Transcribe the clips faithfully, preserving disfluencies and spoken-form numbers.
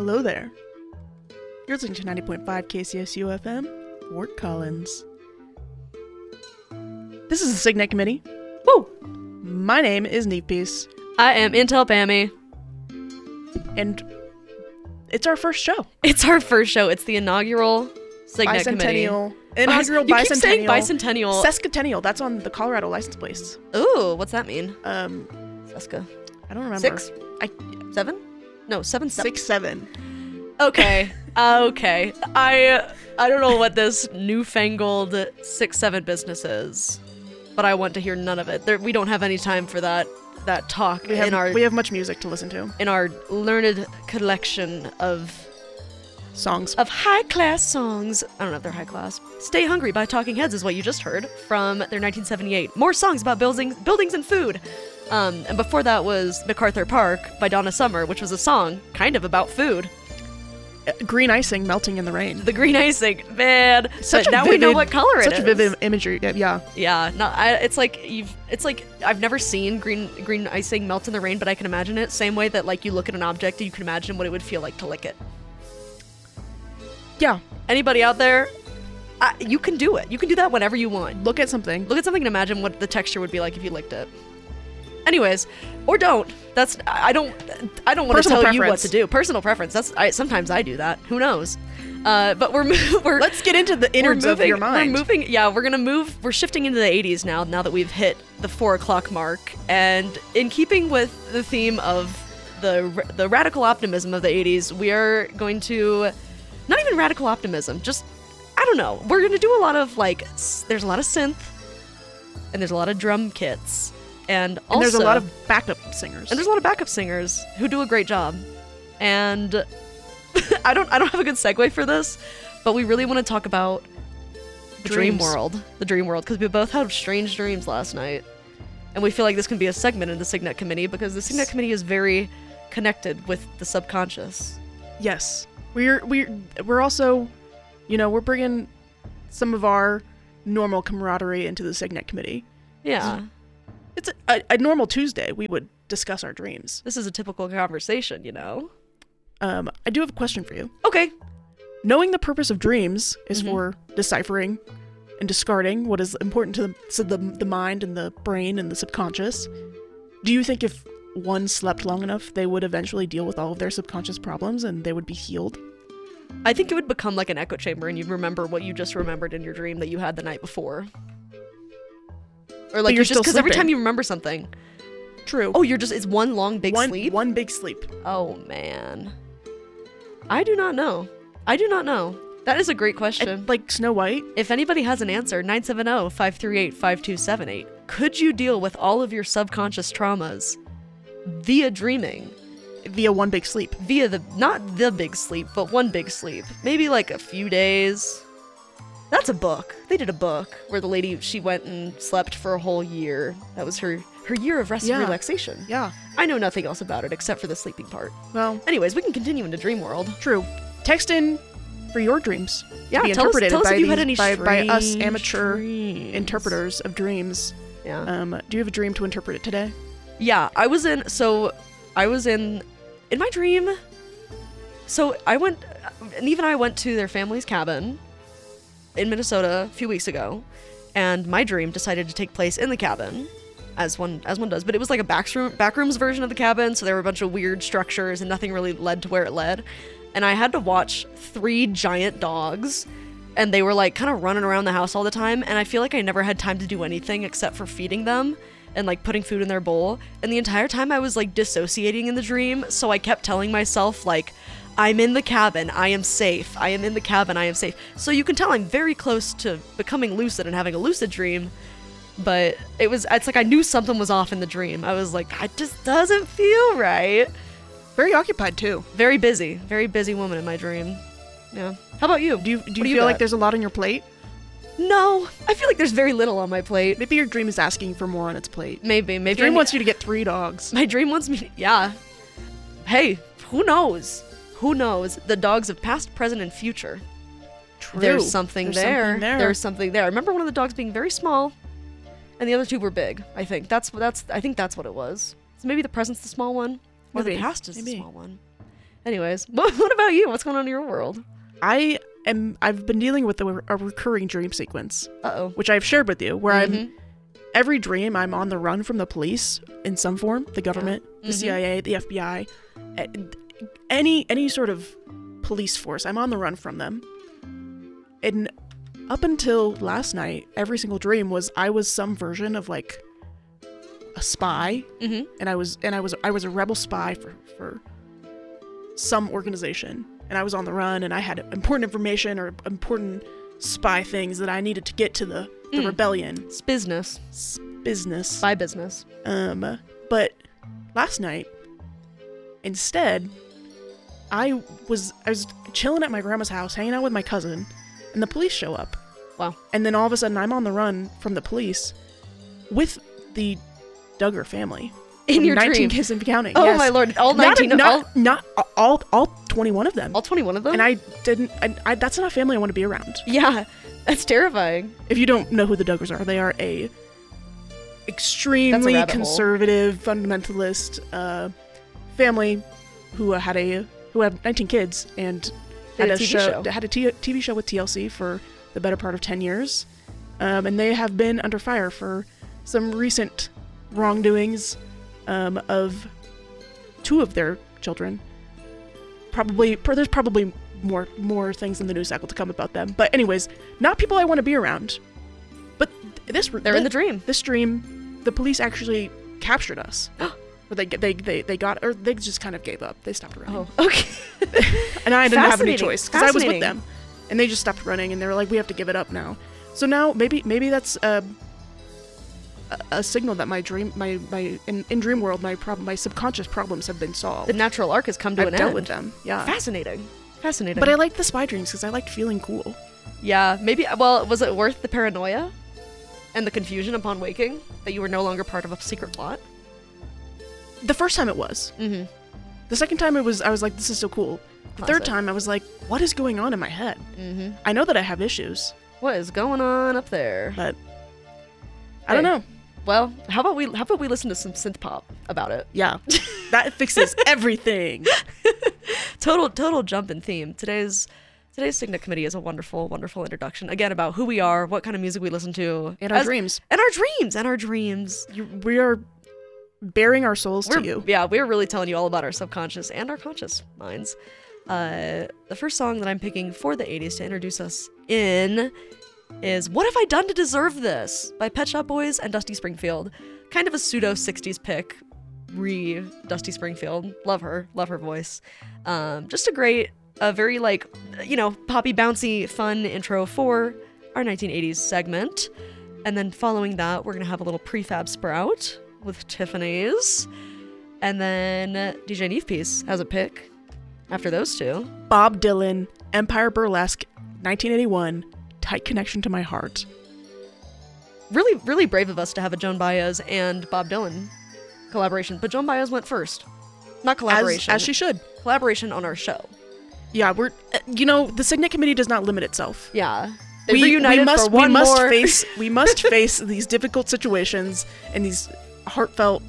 Hello there. You're listening to ninety point five K C S U F M, Fort Collins. This is the SIGNET Committee. Woo! My name is Neatpiece. I am Intel Pammy. And it's our first show. It's our first show. It's the inaugural SIGNET Committee. Bicentennial. Inaugural you bicentennial. keep saying bicentennial. Sesquicentennial. That's on the Colorado license plates. Ooh, what's that mean? Um, Seska. I don't remember. Six? I, Seven? No, seven, seven. six, seven. Okay. okay. I I don't know what this newfangled six seven business is, but I want to hear none of it. There, we don't have any time for that that talk We have, in our we have much music to listen to. in our learned collection of Songs. of high class songs. I don't know if they're high class. Stay Hungry by Talking Heads is what you just heard from their nineteen seventy-eight. More songs about buildings, buildings and food. Um, and before that was MacArthur Park by Donna Summer, which was a song kind of about food. Uh, green icing melting in the rain. The green icing, man. Such but a now vivid, we know what color it such is. Such vivid imagery. Yeah. yeah. Yeah, no, I, it's like you've. It's like I've never seen green green icing melt in the rain, but I can imagine it. Same way that like you look at an object and you can imagine what it would feel like to lick it. Yeah. Anybody out there? I, you can do it. You can do that whenever you want. Look at something. Look at something and imagine what the texture would be like if you licked it. Anyways, or don't. That's I don't. I don't want to Personal tell you what preference. to do. Personal preference. That's I, sometimes I do that. Who knows? Uh, but we're we're Let's get into the innards we're moving, of your mind. We're moving. Yeah, we're gonna move. We're shifting into the eighties now. Now that we've hit the four o'clock mark, and in keeping with the theme of the the radical optimism of the eighties, we are going to not even radical optimism. Just I don't know. We're gonna do a lot of like. S- there's a lot of synth, and there's a lot of drum kits. And, also, and there's a lot of backup singers. And there's a lot of backup singers who do a great job. And I don't I don't have a good segue for this, but we really want to talk about the dream Dreams. world. The dream world, because we both had strange dreams last night. And we feel like this can be a segment in the SIGNET Committee, because the SIGNET Committee is very connected with the subconscious. Yes. We're we're we're also, you know, we're bringing some of our normal camaraderie into the SIGNET Committee. Yeah. It's a, a, a normal Tuesday. We would discuss our dreams. This is a typical conversation, you know? Um, I do have a question for you. Okay. Knowing the purpose of dreams is Mhm. for deciphering and discarding what is important to the, so the the mind and the brain and the subconscious. Do you think if one slept long enough, they would eventually deal with all of their subconscious problems and they would be healed? I think it would become like an echo chamber and you'd remember what you just remembered in your dream that you had the night before. Or like you're you're just still because every sleeping. time you remember something. True. Oh, you're just it's one long big one, sleep? One big sleep. Oh man. I do not know. I do not know. That is a great question. And, like Snow White. If anybody has an answer, nine seven zero, five three eight, five two seven eight. Could you deal with all of your subconscious traumas via dreaming? Via one big sleep. Via the, not the big sleep, but one big sleep. Maybe like a few days. That's a book. They did a book where the lady, she went and slept for a whole year. That was her, her year of rest Yeah. and relaxation. Yeah. I know nothing else about it except for the sleeping part. Well, Anyways, we can continue into Dream World. true. Text in for your dreams. Yeah, to be tell us, interpreted tell us by if you had these- any by, by us strange amateur dreams. interpreters of dreams. Yeah. Um, do you have a dream to interpret it today? Yeah, I was in, so I was in, in my dream, so I went, Neve and I went to their family's cabin in Minnesota a few weeks ago, and my dream decided to take place in the cabin, as one as one does, but it was like a backroom, backrooms version of the cabin, so there were a bunch of weird structures and nothing really led to where it led, and I had to watch three giant dogs, and they were like kind of running around the house all the time, and I feel like I never had time to do anything except for feeding them and like putting food in their bowl, and the entire time I was like dissociating in the dream, so I kept telling myself like, I'm in the cabin, I am safe, I am in the cabin, I am safe. So you can tell I'm very close to becoming lucid and having a lucid dream, but it was, it's like I knew something was off in the dream. I was like, it just doesn't feel right. Very occupied too. Very busy, very busy woman in my dream. Yeah. How about you? Do you do you What do feel you like got? there's a lot on your plate? No, I feel like there's very little on my plate. Maybe your dream is asking for more on its plate. Maybe, maybe. Dream I need- wants you to get three dogs. My dream wants me, yeah. Hey, who knows? Who knows? The dogs of past, present, and future. True. There's something There's there. something there. There's something there. I remember one of the dogs being very small, and the other two were big. I think that's that's. I think that's what it was. So maybe the present's the small one, or Maybe. the past is Maybe. the small one. Anyways, what, what about you? What's going on in your world? I am. I've been dealing with a, a recurring dream sequence, Uh-oh. which I've shared with you, where Mhm. I'm every dream I'm on the run from the police in some form, the government, the Mhm. C I A, the F B I, a- any any sort of police force. I'm on the run from them. And up until last night, every single dream was I was some version of like a spy, Mhm. and I was and I was I was a rebel spy for for some organization, and I was on the run, and I had important information or important spy things that I needed to get to the, the Mm. rebellion It's business. s- business. By business. Um, but last night, instead, I was I was chilling at my grandma's house, hanging out with my cousin, and the police show up. Wow. And then all of a sudden, I'm on the run from the police with the Duggar family. In From your nineteen dream. kids and counting. Oh yes. my lord! All Not, nineteen, not, all, not all, all twenty-one of them. all twenty-one of them. And I didn't. I, I, that's not a family I want to be around. yeah, that's terrifying. If you don't know who the Duggars are, they are a extremely rabbit hole. conservative, fundamentalist uh, family who uh, had a who had nineteen kids and Had had a a T V show, show. had a T- TV show with T L C for the better part of ten years, um, and they have been under fire for some recent wrongdoings um, of two of their children. Probably, pr- there's probably more more things in the news cycle to come about them. But anyways, not people I want to be around. But this They're in the dream. this dream, the police actually captured us. Or they they they they got or they just kind of gave up. They stopped running. Oh, okay. And I didn't have any Fascinating. choice because I was with Fascinating. them, and they just stopped running, and they were like, "We have to give it up now." So now maybe maybe that's uh, a, a signal that my dream my my in, in dream world my problem my subconscious problems have been solved. The natural arc has come to I've an dealt end. with them. Yeah. Fascinating. Fascinating. But I like the spy dreams because I liked feeling cool. Yeah, maybe. Well, was it worth the paranoia and the confusion upon waking that you were no longer part of a secret plot? The first time it was. Mm-hmm. The second time it was I was like, "This is so cool." The third Classic. time I was like, "What is going on in my head?" Mm-hmm. I know that I have issues, What is going on up there? but I don't Hey. know. Well, how about we how about we listen to some synth pop about it? Yeah, that fixes everything. Total total jump in theme. Today's today's Signet Committee is a wonderful wonderful introduction again about who we are, what kind of music we listen to, And our as- dreams. and our dreams, and our dreams. You, we are bearing our souls We're, to you. Yeah, we're really telling you all about our subconscious and our conscious minds. Uh, the first song that I'm picking for the eighties to introduce us in is What Have I Done to Deserve This by Pet Shop Boys and Dusty Springfield. Kind of a pseudo sixties pick. Re Dusty Springfield. Love her. Love her voice. Um, just a great, a very like, you know, poppy, bouncy, fun intro for our nineteen eighties segment. And then following that, we're going to have a little prefab sprout with Tiffany's. And then uh, D J Neve Piece has a pick after those two. Bob Dylan, Empire Burlesque, nineteen eighty-one, Tight Connection to My Heart. Really, really brave of us to have a Joan Baez and Bob Dylan collaboration. But Joan Baez went first. Not As, collaboration. as she should. Collaboration on our show. Yeah, we're, uh, you know, the Signet Committee does not limit itself. Yeah. They We, reunited we must, for one we must more. face, we must face these difficult situations and these heartfelt,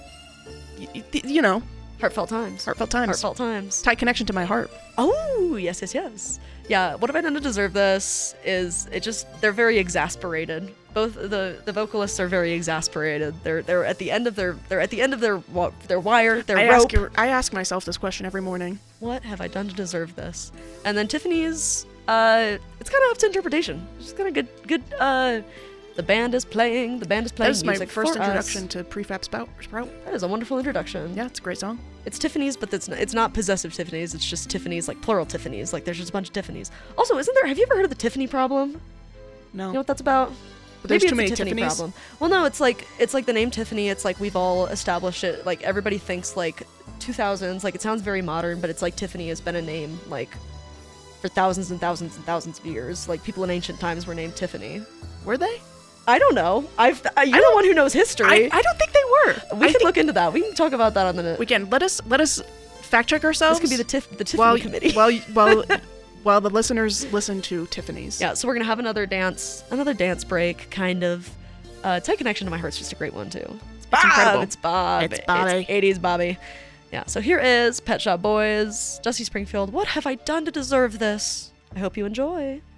y- y- you know, Heartfelt times. heartfelt times. Heartfelt times. Tight Connection to My Heart. Oh, yes, yes, yes. Yeah, What Have I Done to Deserve This is, it just, they're very exasperated. Both the, the vocalists are very exasperated. They're they're at the end of their they're at the end of their wa- their wire, their I rope. ask, your- I ask myself this question every morning. What have I done to deserve this? And then Tiffany's, uh, it's kind of up to interpretation. It's kind of good, good. Uh, the band is playing. The band is playing That was my music first for introduction us. to Prefab Spout. Sprout. That is a wonderful introduction. Yeah, it's a great song. It's Tiffany's, but it's not, it's not possessive Tiffany's. It's just Tiffany's, like plural Tiffany's. Like there's just a bunch of Tiffany's. Also, isn't there? Have you ever heard of the Tiffany problem? No. You know what that's about? But there's Maybe too it's many a Tiffany Tiffany's. problem. Well, no, it's like it's like the name Tiffany. It's like we've all established it. Like everybody thinks like two thousands. Like it sounds very modern, but it's like Tiffany has been a name like for thousands and thousands and thousands of years. Like people in ancient times were named Tiffany. Were they? I don't know. I've uh, you're the don't- one who knows history. I, I don't think they were. we I can think look into that. We can talk about that on the. we can let us let us fact check ourselves. This could be the Tiff the Tiffany while, committee. while while while the listeners listen to Tiffany's. Yeah, so we're gonna have another dance, another dance break, kind of. Uh, Tight Connection to My Heart's just a great one too. It's Bob! incredible. It's Bob. It's Bobby. eighties Bobby. Yeah, so here is Pet Shop Boys, Jesse Springfield. What have I done to deserve this? I hope you enjoy.